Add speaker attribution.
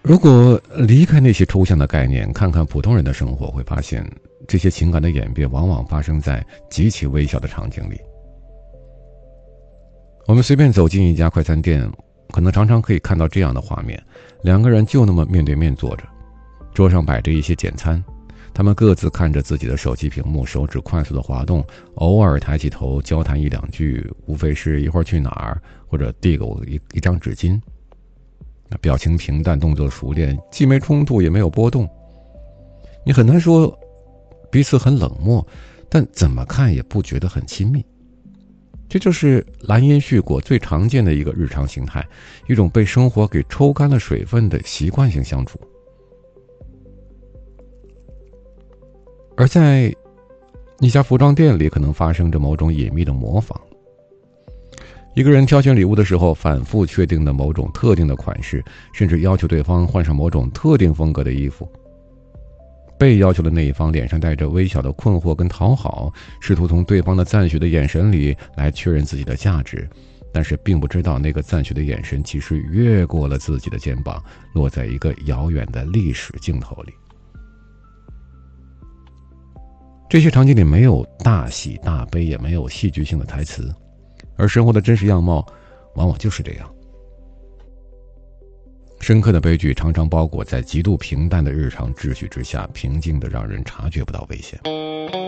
Speaker 1: 如果离开那些抽象的概念，看看普通人的生活，会发现这些情感的演变往往发生在极其微小的场景里。我们随便走进一家快餐店，可能常常可以看到这样的画面：两个人就那么面对面坐着，桌上摆着一些简餐，他们各自看着自己的手机屏幕，手指快速的滑动，偶尔抬起头交谈一两句，无非是一会儿去哪儿，或者递给我一张纸巾。表情平淡，动作熟练，既没冲突也没有波动。你很难说彼此很冷漠，但怎么看也不觉得很亲密。这就是蓝因絮果最常见的一个日常形态，一种被生活给抽干了水分的习惯性相处。而在一家服装店里，可能发生着某种隐秘的模仿。一个人挑选礼物的时候，反复确定的某种特定的款式，甚至要求对方换上某种特定风格的衣服。被要求的那一方脸上带着微小的困惑跟讨好，试图从对方的赞许的眼神里来确认自己的价值，但是并不知道那个赞许的眼神其实越过了自己的肩膀，落在一个遥远的历史镜头里。这些场景里没有大喜大悲，也没有戏剧性的台词，而生活的真实样貌往往就是这样。深刻的悲剧常常包裹在极度平淡的日常秩序之下，平静的让人察觉不到危险。